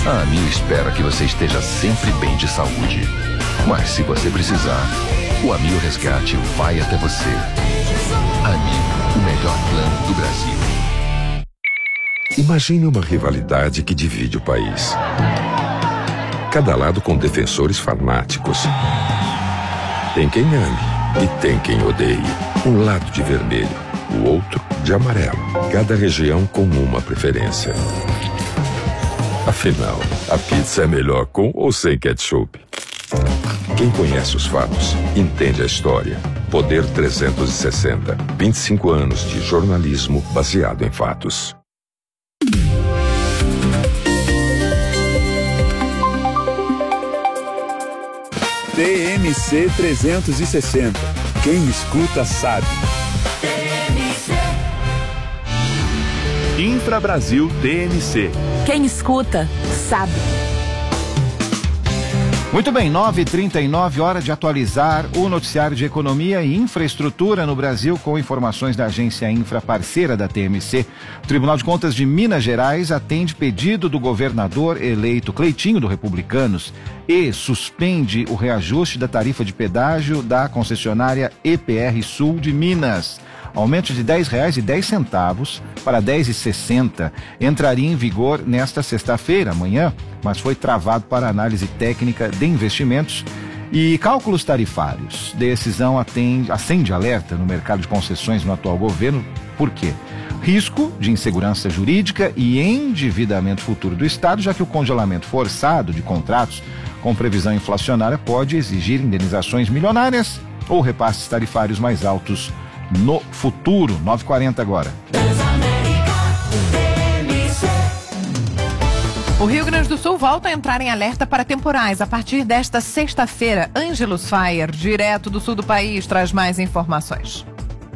A AMIL espera que você esteja sempre bem de saúde. Mas se você precisar, o AMIL Resgate vai até você. AMIL, o melhor plano do Brasil. Imagine uma rivalidade que divide o país. Cada lado com defensores fanáticos. Tem quem ame e tem quem odeie. Um lado de vermelho, o outro de amarelo. Cada região com uma preferência. Afinal, a pizza é melhor com ou sem ketchup? Quem conhece os fatos, entende a história. Poder 360. 25 anos de jornalismo baseado em fatos. TMC 360. Quem escuta sabe. Infra Brasil TMC. Quem escuta sabe. Muito bem, 9h39, hora de atualizar o noticiário de economia e infraestrutura no Brasil com informações da agência Infra, parceira da TMC. O Tribunal de Contas de Minas Gerais atende pedido do governador eleito Cleitinho do Republicanos e suspende o reajuste da tarifa de pedágio da concessionária EPR Sul de Minas. Aumento de R$ 10,10 para R$ 10,60 entraria em vigor nesta sexta-feira, amanhã, mas foi travado para análise técnica de investimentos e cálculos tarifários. Decisão acende alerta no mercado de concessões no atual governo. Por quê? Risco de insegurança jurídica e endividamento futuro do Estado, já que o congelamento forçado de contratos com previsão inflacionária pode exigir indenizações milionárias ou repasses tarifários mais altos no futuro. 9h40 agora. O Rio Grande do Sul volta a entrar em alerta para temporais a partir desta sexta-feira. Ângelos Fire, direto do sul do país, traz mais informações.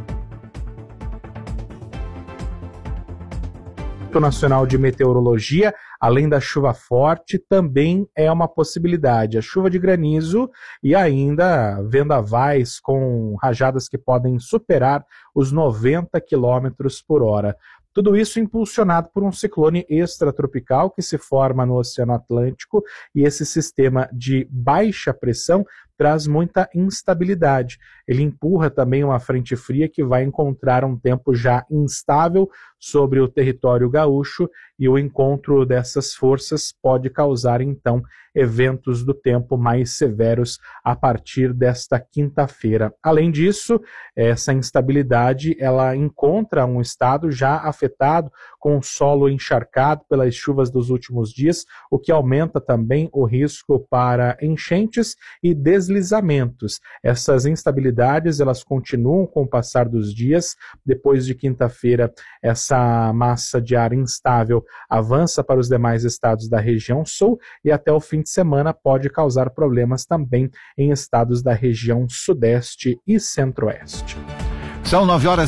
O Nacional de Meteorologia, além da chuva forte, também é uma possibilidade. A chuva de granizo e ainda vendavais com rajadas que podem superar os 90 km por hora. Tudo isso impulsionado por um ciclone extratropical que se forma no Oceano Atlântico, e esse sistema de baixa pressão traz muita instabilidade. Ele empurra também uma frente fria que vai encontrar um tempo já instável sobre o território gaúcho, e o encontro dessas forças pode causar, então, eventos do tempo mais severos a partir desta quinta-feira. Além disso, essa instabilidade ela encontra um estado já afetado com o solo encharcado pelas chuvas dos últimos dias, o que aumenta também o risco para enchentes e deslizamentos. Essas instabilidades elas continuam com o passar dos dias. Depois de quinta-feira, essa massa de ar instável avança para os demais estados da região sul e até o fim de semana pode causar problemas também em estados da região sudeste e centro-oeste. São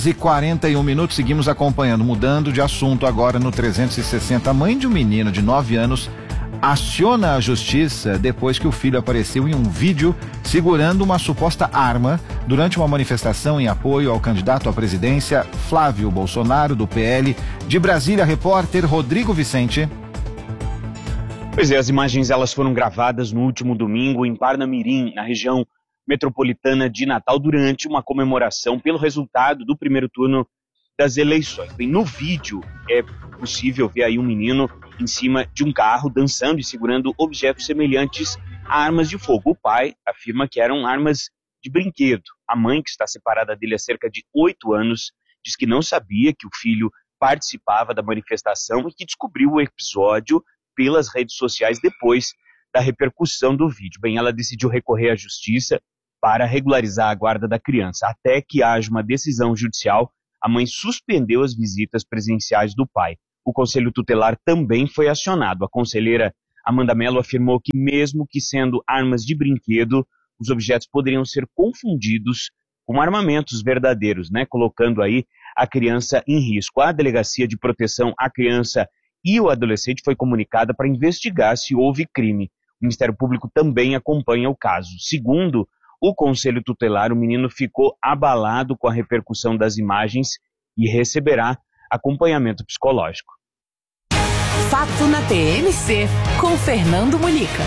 9h41, seguimos acompanhando. Mudando de assunto agora no 360, a mãe de um menino de 9 anos aciona a justiça depois que o filho apareceu em um vídeo segurando uma suposta arma durante uma manifestação em apoio ao candidato à presidência Flávio Bolsonaro, do PL. De Brasília, repórter Rodrigo Vicente. Pois é, as imagens elas foram gravadas no último domingo em Parnamirim, na região metropolitana de Natal, durante uma comemoração pelo resultado do primeiro turno das eleições. Bem, no vídeo é possível ver aí um menino em cima de um carro dançando e segurando objetos semelhantes a armas de fogo. O pai afirma que eram armas de brinquedo. A mãe, que está separada dele há cerca de 8 anos, diz que não sabia que o filho participava da manifestação e que descobriu o episódio pelas redes sociais depois da repercussão do vídeo. Bem, ela decidiu recorrer à justiça para regularizar a guarda da criança. Até que haja uma decisão judicial, a mãe suspendeu as visitas presenciais do pai. O Conselho Tutelar também foi acionado. A conselheira Amanda Mello afirmou que, mesmo que sendo armas de brinquedo, os objetos poderiam ser confundidos com armamentos verdadeiros, colocando aí a criança em risco. A Delegacia de Proteção à Criança e o Adolescente foi comunicada para investigar se houve crime. O Ministério Público também acompanha o caso. Segundo o Conselho Tutelar, o menino ficou abalado com a repercussão das imagens e receberá acompanhamento psicológico. Papo na TMC, com Fernando Mulica.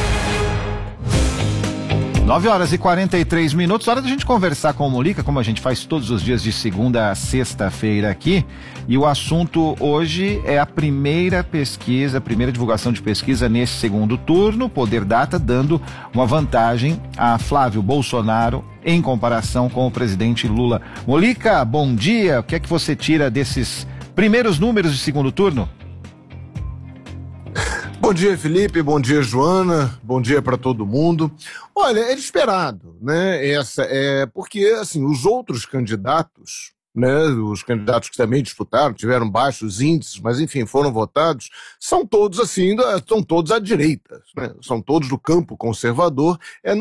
9h43, hora da gente conversar com o Mulica, como a gente faz todos os dias de segunda a sexta-feira aqui, e o assunto hoje é a primeira pesquisa, a primeira divulgação de pesquisa nesse segundo turno, Poder Data, dando uma vantagem a Flávio Bolsonaro em comparação com o presidente Lula. Mulica, bom dia, o que é que você tira desses primeiros números de segundo turno? Bom dia, Felipe, bom dia, Joana, bom dia para todo mundo. Olha, era esperado, né? Porque, assim, os outros candidatos, né, os candidatos que também disputaram, tiveram baixos índices, mas, enfim, foram votados, são todos, assim, estão todos à direita, né? São todos do campo conservador.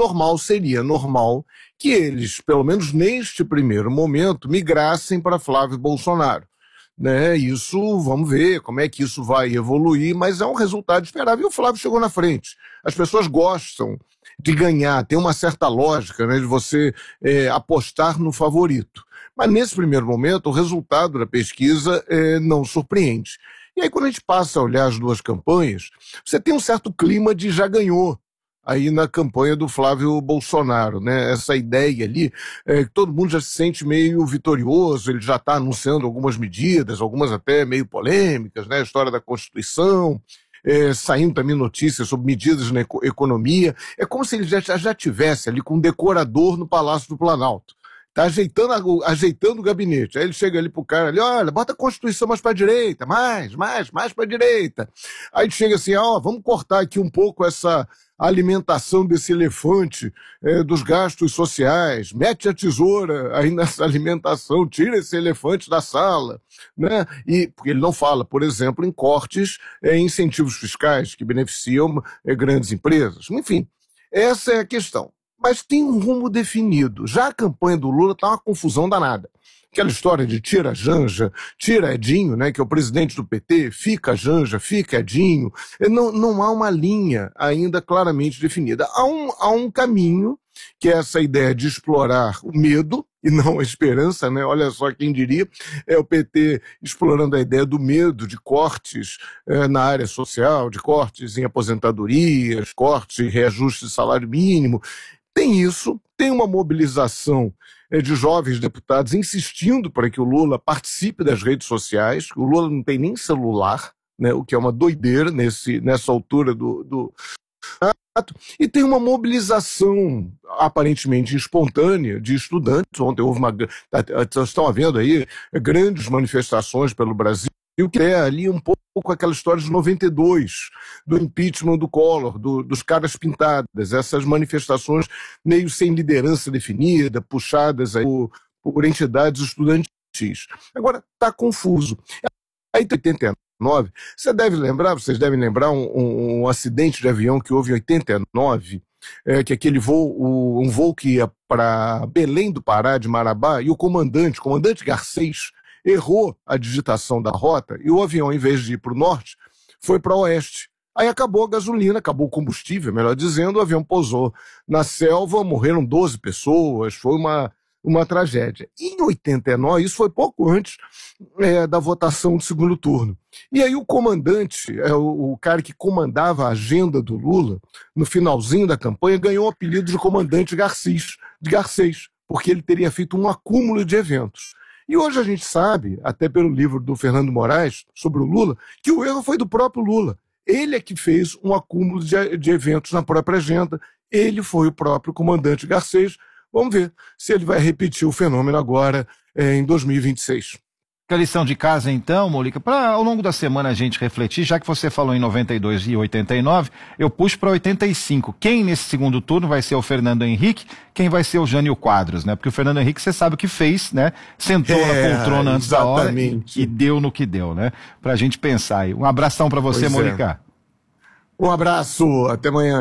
Seria normal que eles, pelo menos neste primeiro momento, migrassem para Flávio Bolsonaro. Né, isso, vamos ver como é que isso vai evoluir, mas é um resultado esperável. E o Flávio chegou na frente. As pessoas gostam de ganhar, tem uma certa lógica, né, de você apostar no favorito. Mas nesse primeiro momento, o resultado da pesquisa não surpreende. E aí, quando a gente passa a olhar as duas campanhas, você tem um certo clima de já ganhou aí na campanha do Flávio Bolsonaro, né? Essa ideia ali, que todo mundo já se sente meio vitorioso, ele já está anunciando algumas medidas, algumas até meio polêmicas, né? A história da Constituição, saindo também notícias sobre medidas na economia. É como se ele já tivesse ali com um decorador no Palácio do Planalto. Tá ajeitando o gabinete. Aí ele chega ali pro cara ali, olha, bota a Constituição mais pra direita, mais pra direita. Aí ele chega assim, vamos cortar aqui um pouco essa alimentação desse elefante dos gastos sociais, mete a tesoura aí nessa alimentação, tira esse elefante da sala, né? Porque ele não fala, por exemplo, em cortes em incentivos fiscais que beneficiam grandes empresas. Enfim, essa é a questão. Mas tem um rumo definido. Já a campanha do Lula está uma confusão danada. Aquela história de tira Janja, tira Edinho, né, que é o presidente do PT, fica Janja, fica Edinho. Não há uma linha ainda claramente definida. Há um caminho, que é essa ideia de explorar o medo e não a esperança, né? Olha só quem diria, é o PT explorando a ideia do medo de cortes na área social, de cortes em aposentadorias, cortes em reajuste de salário mínimo. Tem isso, tem uma mobilização de jovens deputados insistindo para que o Lula participe das redes sociais. O Lula não tem nem celular, né, o que é uma doideira nessa altura do e tem uma mobilização aparentemente espontânea de estudantes. Ontem houve estão havendo aí grandes manifestações pelo Brasil, que é ali um pouco aquela história de 92, do impeachment do Collor, dos caras pintadas, essas manifestações meio sem liderança definida, puxadas aí por entidades estudantis. Agora, está confuso. Aí, em 89, vocês devem lembrar um acidente de avião que houve em 89, que aquele voo, um voo que ia para Belém do Pará, de Marabá, e o comandante Garcês, errou a digitação da rota e o avião, em vez de ir para o norte, foi para o oeste. Aí acabou a gasolina, acabou o combustível, melhor dizendo, o avião pousou na selva, morreram 12 pessoas, foi uma tragédia. Em 89, isso foi pouco antes da votação do segundo turno. E aí o comandante, o cara que comandava a agenda do Lula, no finalzinho da campanha, ganhou o apelido de comandante Garcês, porque ele teria feito um acúmulo de eventos. E hoje a gente sabe, até pelo livro do Fernando Moraes, sobre o Lula, que o erro foi do próprio Lula. Ele é que fez um acúmulo de eventos na própria agenda, ele foi o próprio comandante Garcês. Vamos ver se ele vai repetir o fenômeno agora em 2026. A lição de casa, então, Mulica, para ao longo da semana a gente refletir, já que você falou em 92 e 89, eu puxo para 85. Quem nesse segundo turno vai ser o Fernando Henrique, quem vai ser o Jânio Quadros, né? Porque o Fernando Henrique, você sabe o que fez, né? Sentou na poltrona antes da hora e deu no que deu, né? Pra gente pensar aí. Um abração para você, Mulica. Um abraço, até amanhã.